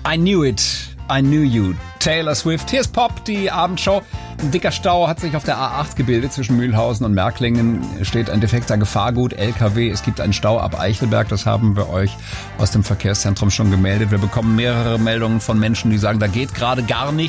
I knew it. I knew you. Taylor Swift. Hier ist Pop, die Abendshow. Ein dicker Stau hat sich auf der A8 gebildet zwischen Mühlhausen und Märklingen. Steht ein defekter Gefahrgut, LKW. Es gibt einen Stau ab Eichelberg. Das haben wir euch aus dem Verkehrszentrum schon gemeldet. Wir bekommen mehrere Meldungen von Menschen, die sagen, da geht gerade gar nichts.